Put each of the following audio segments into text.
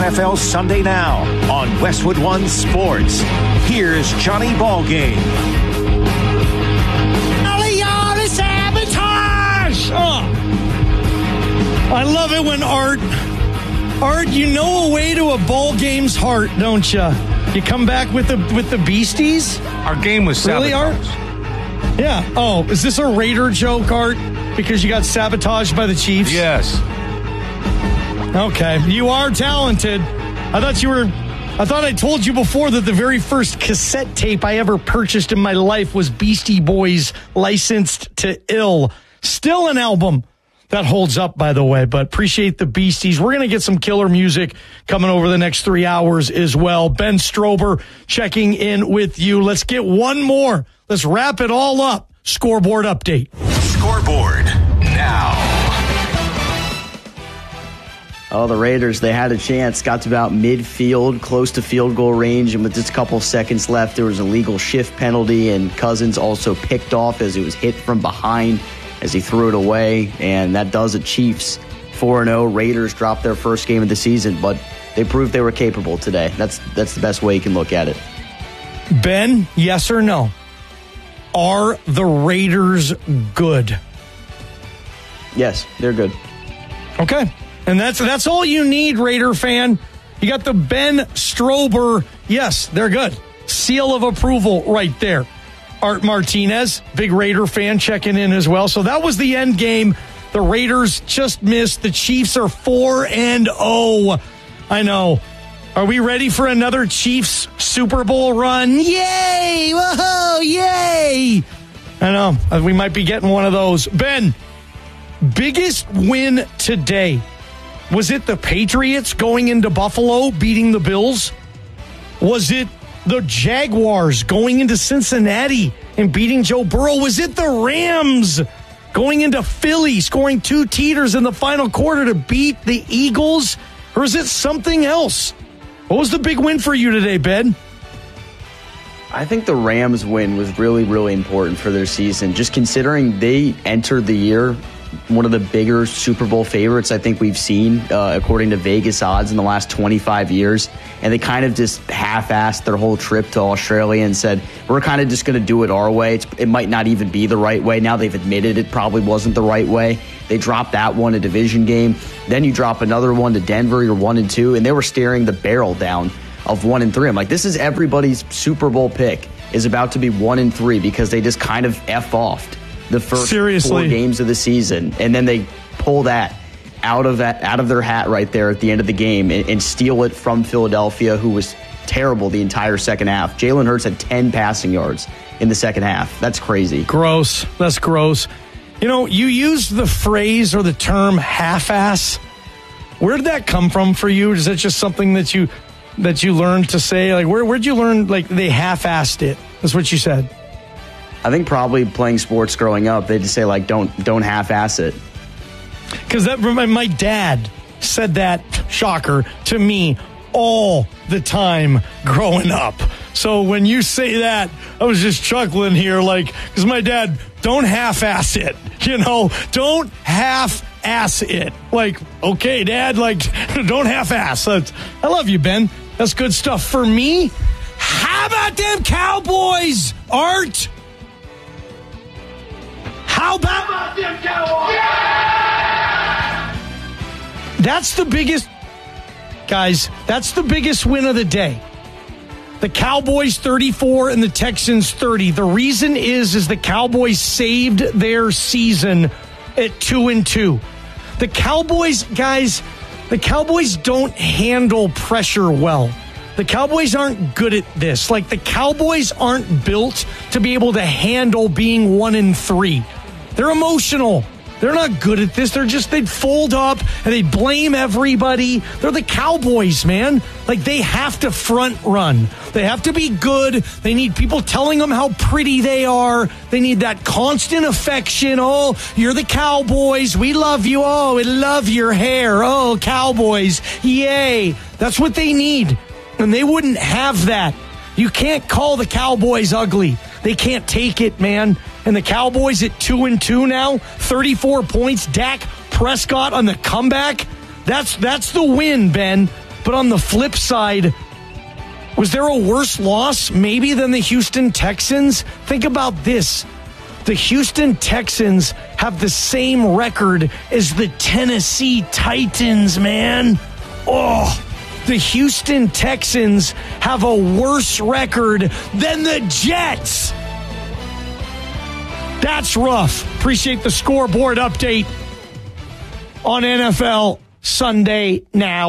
NFL Sunday Now on Westwood One Sports. Here's Johnny Ballgame. Sabotage! I love it when Art, you know a way to a ball game's heart, don't you? You come back with the Beasties? Our game was sabotaged. Really, Art? Yeah. Oh, is this a Raider joke, Art? Because you got sabotaged by the Chiefs? Yes. Okay. You are talented. I thought I told you before that the very first cassette tape I ever purchased in my life was Beastie Boys' Licensed to Ill. Still an album that holds up, by the way, but appreciate the Beasties. We're going to get some killer music coming over the next 3 hours as well. Ben Strober checking in with you. Let's get one more. Let's wrap it all up. Scoreboard update. Scoreboard now. Oh, the Raiders, they had a chance. Got to about midfield, close to field goal range, and with just a couple seconds left, there was a legal shift penalty, and Cousins also picked off as it was hit from behind as he threw it away, and that does it. Chiefs 4-0. Raiders dropped their first game of the season, but they proved they were capable today. That's the best way you can look at it. Ben, yes or no? Are the Raiders good? Yes, they're good. Okay. And that's all you need, Raider fan. You got the Ben Strober. Yes, they're good. Seal of approval right there. Art Martinez, big Raider fan, checking in as well. So that was the end game. The Raiders just missed. The Chiefs are 4-0. I know. Are we ready for another Chiefs Super Bowl run? Yay! Whoa! Yay! I know. We might be getting one of those. Ben, biggest win today. Was it the Patriots going into Buffalo, beating the Bills? Was it the Jaguars going into Cincinnati and beating Joe Burrow? Was it the Rams going into Philly, scoring 2 teeters in the final quarter to beat the Eagles? Or is it something else? What was the big win for you today, Ben? I think the Rams win was really, really important for their season, just considering they entered the year one of the bigger Super Bowl favorites I think we've seen, according to Vegas odds, in the last 25 years. And they kind of just half-assed their whole trip to Australia and said, we're kind of just going to do it our way. It might not even be the right way. Now they've admitted it probably wasn't the right way. They dropped that one, a division game. Then you drop another one to Denver, you're 1-2, and they were staring the barrel down of 1-3. I'm like, this is everybody's Super Bowl pick is about to be 1-3 because they just kind of F-offed the first 4 games of the season, and then they pull that out of their hat right there at the end of the game and steal it from Philadelphia, who was terrible the entire second half. Jalen Hurts had 10 passing yards in the second half. That's crazy. Gross. That's gross. You know, you used the phrase or the term half-ass. Where did that come from for you? Is that just something that you learned to say? Like, where'd you learn, like, they half-assed it? That's what you said. I think probably playing sports growing up, they just say, like, don't half-ass it. Because my dad said that, shocker, to me all the time growing up. So when you say that, I was just chuckling here, like, because my dad, don't half-ass it, you know, don't half-ass it. Like, okay, Dad, like, don't half-ass. I love you, Ben. That's good stuff. For me, how about them Cowboys, Art? How about them Cowboys? Yeah! That's the biggest, guys, that's the biggest win of the day. The Cowboys 34 and the Texans 30. The reason is the Cowboys saved their season at 2-2. The Cowboys, guys, the Cowboys don't handle pressure well. The Cowboys aren't good at this. Like, the Cowboys aren't built to be able to handle being 1-3. They're emotional. They're not good at this. They'd fold up and they'd blame everybody. They're the Cowboys, man. Like, they have to front run. They have to be good. They need people telling them how pretty they are. They need that constant affection. Oh, you're the Cowboys. We love you. Oh, we love your hair. Oh, Cowboys. Yay. That's what they need. And they wouldn't have that. You can't call the Cowboys ugly. They can't take it, man. And the Cowboys at 2-2 now, 34 points. Dak Prescott on the comeback. That's the win, Ben. But on the flip side, was there a worse loss maybe than the Houston Texans? Think about this. The Houston Texans have the same record as the Tennessee Titans, man. Oh, the Houston Texans have a worse record than the Jets. That's rough. Appreciate the scoreboard update on NFL Sunday now.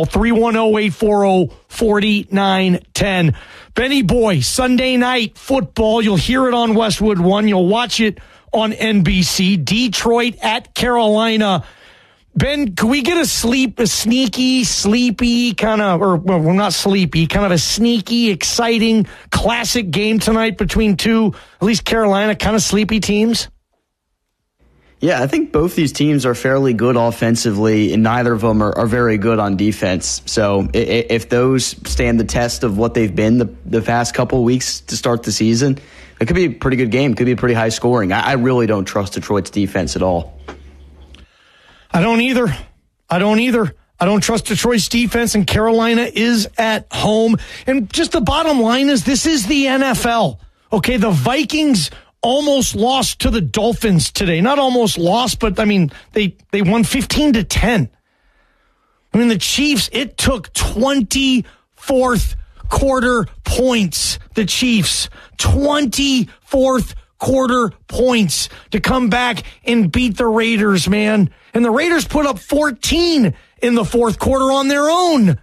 310-840-4910. Benny Boy, Sunday night football. You'll hear it on Westwood One. You'll watch it on NBC. Detroit at Carolina. Ben, can we get a sleepy kind of, or well, not sleepy, kind of a sneaky, exciting, classic game tonight between two, at least Carolina, kind of sleepy teams? Yeah, I think both these teams are fairly good offensively, and neither of them are very good on defense. So if those stand the test of what they've been the past couple of weeks to start the season, it could be a pretty good game. It could be pretty high scoring. I really don't trust Detroit's defense at all. I don't either. I don't trust Detroit's defense, and Carolina is at home. And just the bottom line is this is the NFL. Okay, the Vikings almost lost to the Dolphins today. Not almost lost, but, I mean, they won 15-10. I mean, the Chiefs, it took 24th quarter points. The Chiefs, 24th quarter points to come back and beat the Raiders, man. And the Raiders put up 14 in the fourth quarter on their own.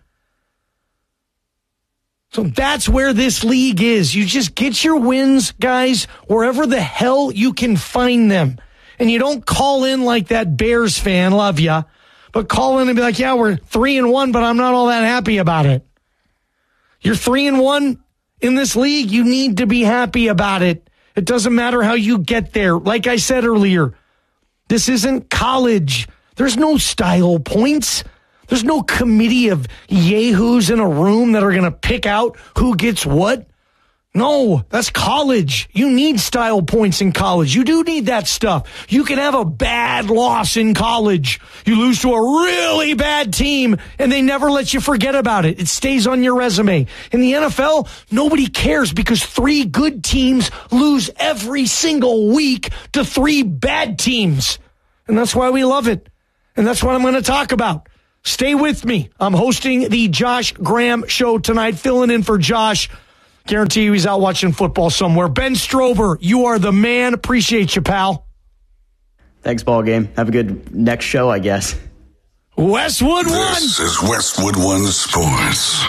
So that's where this league is. You just get your wins, guys, wherever the hell you can find them. And you don't call in like that Bears fan, love ya, but call in and be like, yeah, we're 3-1, but I'm not all that happy about it. You're 3-1 in this league. You need to be happy about it. It doesn't matter how you get there. Like I said earlier, this isn't college. There's no style points. There's no committee of yahoos in a room that are going to pick out who gets what. No, that's college. You need style points in college. You do need that stuff. You can have a bad loss in college. You lose to a really bad team, and they never let you forget about it. It stays on your resume. In the NFL, nobody cares because 3 good teams lose every single week to 3 bad teams. And that's why we love it. And that's what I'm going to talk about. Stay with me. I'm hosting the Josh Graham Show tonight, filling in for Josh. Guarantee you he's out watching football somewhere. Ben Strover, you are the man. Appreciate you, pal. Thanks, ball game. Have a good next show, I guess. Westwood One. This is Westwood One Sports.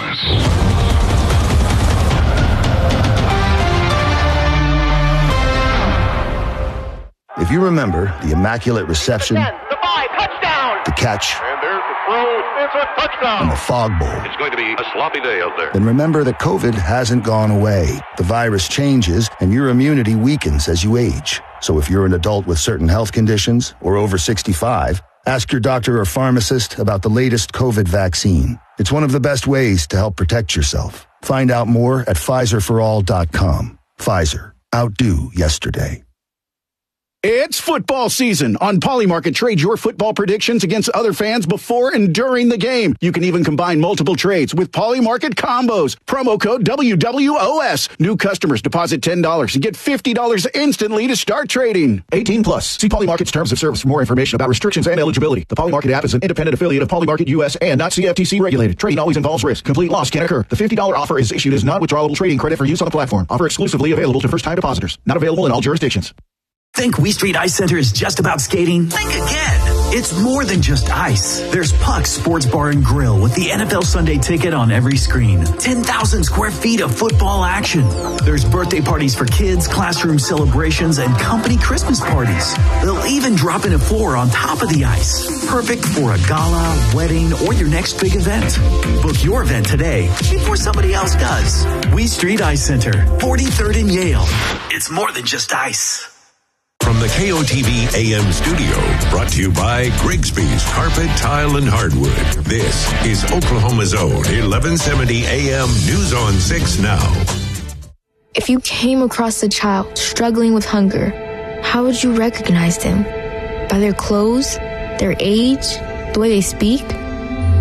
If you remember the immaculate reception, the 5, touchdown, the catch, and there's the throw, it's a touchdown, and the fog bowl, it's going to be a sloppy day out there. then remember that COVID hasn't gone away. The virus changes, and your immunity weakens as you age. So if you're an adult with certain health conditions or over 65, ask your doctor or pharmacist about the latest COVID vaccine. It's one of the best ways to help protect yourself. Find out more at PfizerForAll.com. Pfizer. Outdo yesterday. It's football season. On Polymarket, trade your football predictions against other fans before and during the game. You can even combine multiple trades with Polymarket combos. Promo code WWOS. New customers deposit $10 and get $50 instantly to start trading. 18 plus. See Polymarket's terms of service for more information about restrictions and eligibility. The Polymarket app is an independent affiliate of Polymarket US and not CFTC regulated. Trading always involves risk. Complete loss can occur. The $50 offer is issued as non-withdrawable trading credit for use on the platform. Offer exclusively available to first-time depositors. Not available in all jurisdictions. Think We Street Ice Center is just about skating? Think again. It's more than just ice. There's Puck's Sports Bar and Grill with the NFL Sunday ticket on every screen. 10,000 square feet of football action. There's birthday parties for kids, classroom celebrations, and company Christmas parties. They'll even drop in a floor on top of the ice. Perfect for a gala, wedding, or your next big event. Book your event today before somebody else does. We Street Ice Center, 43rd and Yale. It's more than just ice. From the KOTV AM studio, brought to you by Grigsby's Carpet, Tile, and Hardwood. This is Oklahoma's own 1170 AM News on 6 Now. If you came across a child struggling with hunger, how would you recognize them? By their clothes, their age, the way they speak?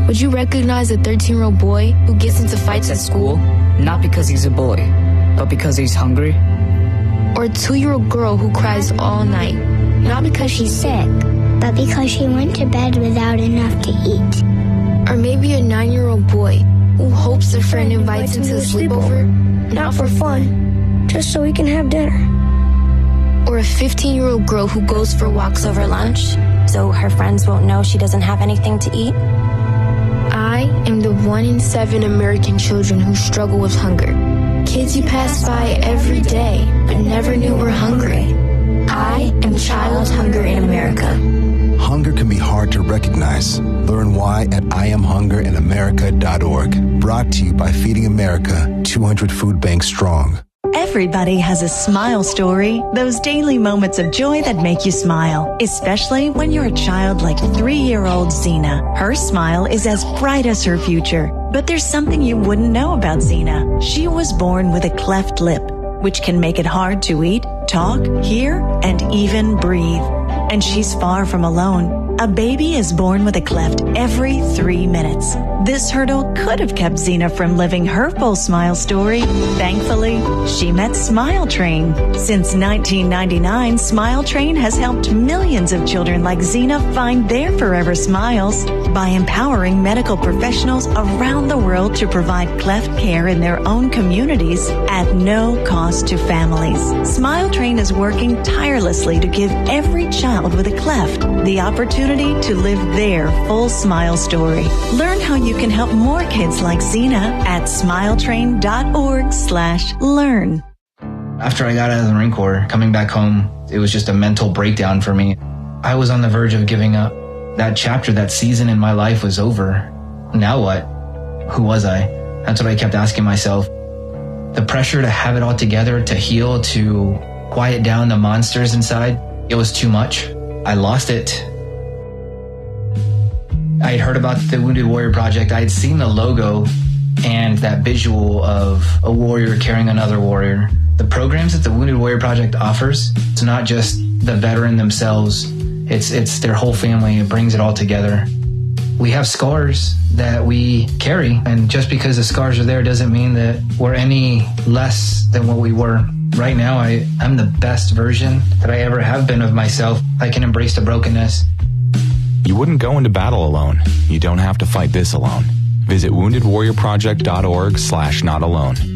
would you recognize a 13-year-old boy who gets into fights at school? Not because he's a boy, but because he's hungry. Or a 2-year-old girl who cries all night, not because she's sick, but because she went to bed without enough to eat. Or maybe a 9-year-old boy who hopes a friend invites him to a sleepover, not for fun, just so he can have dinner. Or a 15-year-old girl who goes for walks over lunch, so her friends won't know she doesn't have anything to eat. I am the 1 in 7 American children who struggle with hunger. Kids you pass by every day, but never knew were hungry. I am Child Hunger in America. Hunger can be hard to recognize. Learn why at IamHungerInAmerica.org. Brought to you by Feeding America, 200 food banks strong. Everybody has a smile story, those daily moments of joy that make you smile, especially when you're a child like 3-year-old Xena. Her smile is as bright as her future, but there's something you wouldn't know about Xena. She was born with a cleft lip, which can make it hard to eat, talk, hear, and even breathe. And she's far from alone. A baby is born with a cleft every 3 minutes. This hurdle could have kept Xena from living her full smile story. Thankfully, she met Smile Train. Since 1999, Smile Train has helped millions of children like Xena find their forever smiles by empowering medical professionals around the world to provide cleft care in their own communities at no cost to families. Smile Train is working tirelessly to give every child with a cleft the opportunity to live their full smile story. Learn how you can help more kids like Xena at smiletrain.org/learn. After I got out of the Marine Corps, coming back home, it was just a mental breakdown for me. I was on the verge of giving up. That chapter, that season in my life was over. Now what? Who was I? That's what I kept asking myself. The pressure to have it all together, to heal, to quiet down the monsters inside, it was too much. I lost it. I had heard about the Wounded Warrior Project. I had seen the logo and that visual of a warrior carrying another warrior. The programs that the Wounded Warrior Project offers, it's not just the veteran themselves, it's their whole family. It brings it all together. We have scars that we carry, and just because the scars are there doesn't mean that we're any less than what we were. Right now, I'm the best version that I ever have been of myself. I can embrace the brokenness. You wouldn't go into battle alone. You don't have to fight this alone. Visit woundedwarriorproject.org/notalone.